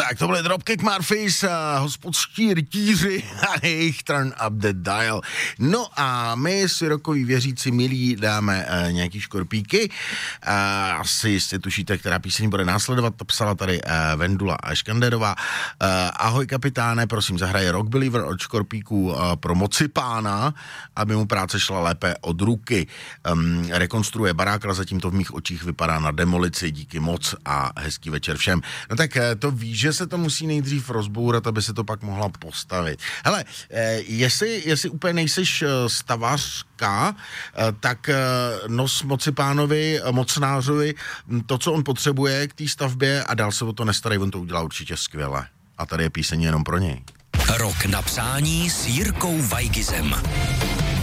Tak to byly Dropkick Murphys, hospodští rytíři a jejich Turn Up the Dial. No a my si rokoví věřící milí dáme nějaký škorpíky. Asi jistě tušíte, která píseň bude následovat, to psala tady Vendula Škanderová. Ahoj kapitáne, prosím, zahraje Rock Believer od škorpíků pro moci pána, aby mu práce šla lépe od ruky. Rekonstruuje barák, ale zatím to v mých očích vypadá na demolici, díky moc a hezký večer všem. No tak to víš, že se to musí nejdřív rozbourat, aby se to pak mohla postavit. Hele, jestli úplně nejseš stavařka, tak nos moci pánovi, mocnářovi, to, co on potřebuje k té stavbě a dál se o to nestarej, on to udělá určitě skvěle. A tady je píseň jenom pro něj. Rok na přání s Jirkou Vajgizem.